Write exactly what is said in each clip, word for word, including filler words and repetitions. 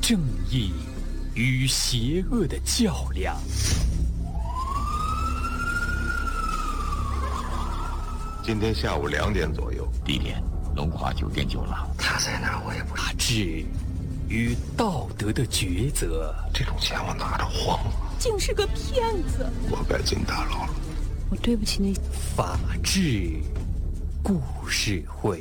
正义与邪恶的较量。 今天下午两点左右， 地点龙华酒店酒廊。 他在哪儿我也不知道。 法治与道德的抉择， 这种钱我拿着慌了。 竟是个骗子！ 我该进大牢了。 我对不起那法治故事会。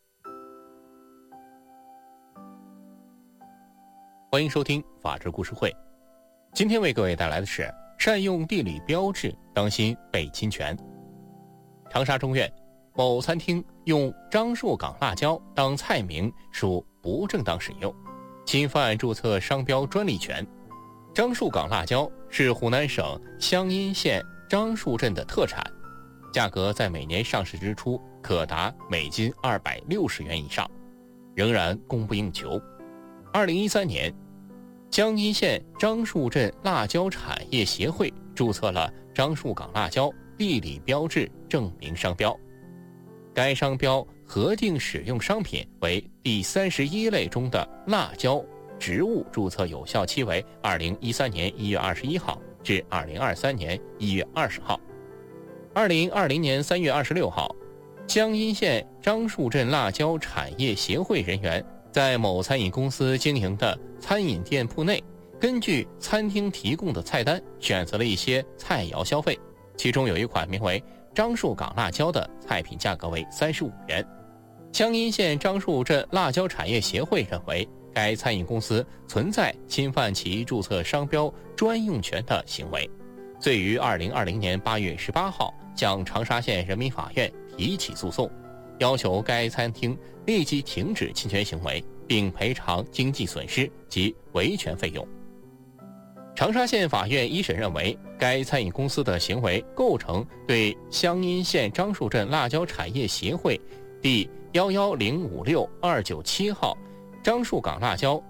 欢迎收听法治故事会。今天为各位带来的是善用地理标志，当心被侵权。长沙中院某餐厅用樟树港辣椒当菜名属不正当使用，侵犯注册商标专利权。樟树港辣椒是湖南省湘阴县樟树镇的特产，价格在每年上市之初可达每斤二百六十元以上，仍然供不应求。二零一三年，江阴县樟树镇辣椒产业协会注册了樟树港辣椒地理标志证明商标，该商标核定使用商品为第三十一类中的辣椒植物，注册有效期为二零一三年一月二十一号至二零二三年一月二十号。二零二零年三月二十六号，江阴县樟树镇辣椒产业协会人员在某餐饮公司经营的餐饮店铺内，根据餐厅提供的菜单选择了一些菜肴消费，其中有一款名为樟树港辣椒的菜品价格为三十五元。江阴县樟树镇辣椒产业协会认为该餐饮公司存在侵犯其注册商标专用权的行为，遂于二零二零年八月十八号向长沙县人民法院提起诉讼，要求该餐厅立即停止侵权行为，并赔偿经济损失及维权费用。长沙县法院一审认为，该餐饮公司的行为构成对湘阴县樟树镇辣椒产业协会第一一零五六二九七号樟树港辣椒